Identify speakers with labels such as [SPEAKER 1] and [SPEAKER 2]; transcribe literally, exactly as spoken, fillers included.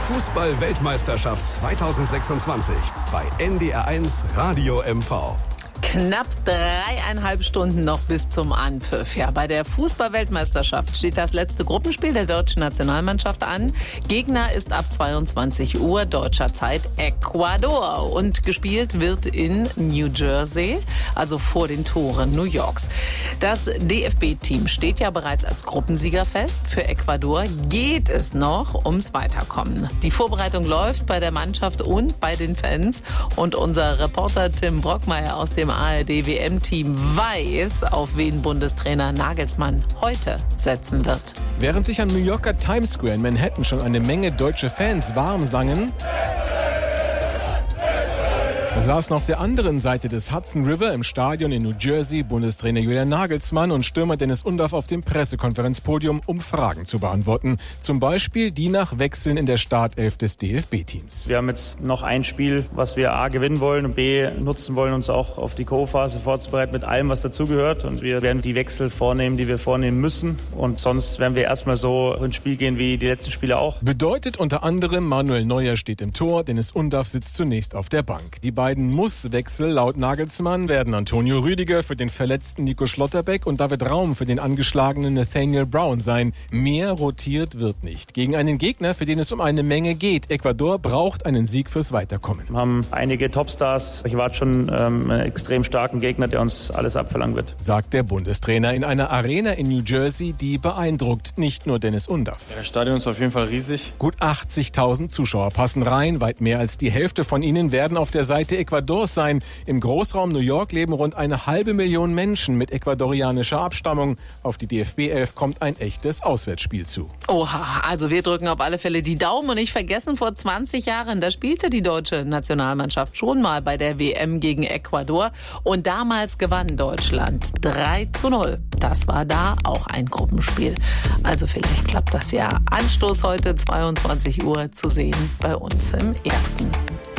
[SPEAKER 1] Fußball-Weltmeisterschaft zweitausendsechsundzwanzig bei N D R eins Radio M V.
[SPEAKER 2] Knapp dreieinhalb Stunden noch bis zum Anpfiff. Ja, bei der Fußball-Weltmeisterschaft steht das letzte Gruppenspiel der deutschen Nationalmannschaft an. Gegner ist ab zweiundzwanzig Uhr deutscher Zeit Ecuador. Und gespielt wird in New Jersey, also vor den Toren New Yorks. Das D F B-Team steht ja bereits als Gruppensieger fest. Für Ecuador geht es noch ums Weiterkommen. Die Vorbereitung läuft bei der Mannschaft und bei den Fans. Und unser Reporter Tim Brockmeier aus dem A R D-W M-Team weiß, auf wen Bundestrainer Nagelsmann heute setzen wird.
[SPEAKER 3] Während sich am New Yorker Times Square in Manhattan schon eine Menge deutsche Fans warm sangen, saßen auf der anderen Seite des Hudson River im Stadion in New Jersey Bundestrainer Julian Nagelsmann und Stürmer Dennis Undaff auf dem Pressekonferenzpodium, um Fragen zu beantworten. Zum Beispiel die nach Wechseln in der Startelf des D F B-Teams.
[SPEAKER 4] Wir haben jetzt noch ein Spiel, was wir A gewinnen wollen und B nutzen wollen, uns auch auf die K O-Phase vorzubereiten mit allem, was dazugehört. Und wir werden die Wechsel vornehmen, die wir vornehmen müssen. Und sonst werden wir erstmal so ins Spiel gehen wie die letzten Spiele auch.
[SPEAKER 3] Bedeutet unter anderem, Manuel Neuer steht im Tor, Dennis Undaff sitzt zunächst auf der Bank. Die beiden Muss-Wechsel laut Nagelsmann werden Antonio Rüdiger für den verletzten Nico Schlotterbeck und David Raum für den angeschlagenen Nathaniel Brown sein. Mehr rotiert wird nicht. Gegen einen Gegner, für den es um eine Menge geht. Ecuador braucht einen Sieg fürs Weiterkommen.
[SPEAKER 4] Wir haben einige Topstars. Ich warte schon ähm, einen extrem starken Gegner, der uns alles abverlangen wird.
[SPEAKER 3] Sagt der Bundestrainer in einer Arena in New Jersey, die beeindruckt. Nicht nur Dennis Undaff.
[SPEAKER 5] Ja, das Stadion ist auf jeden Fall riesig.
[SPEAKER 3] Gut achtzigtausend Zuschauer passen rein. Weit mehr als die Hälfte von ihnen werden auf der Seite Ecuadors sein. Im Großraum New York leben rund eine halbe Million Menschen mit ecuadorianischer Abstammung. Auf die D F B-Elf kommt ein echtes Auswärtsspiel zu.
[SPEAKER 2] Oha, also wir drücken auf alle Fälle die Daumen und nicht vergessen, vor zwanzig Jahren, da spielte die deutsche Nationalmannschaft schon mal bei der W M gegen Ecuador und damals gewann Deutschland drei zu null. Das war da auch ein Gruppenspiel. Also vielleicht klappt das ja. Anstoß heute zweiundzwanzig Uhr zu sehen bei uns im Ersten.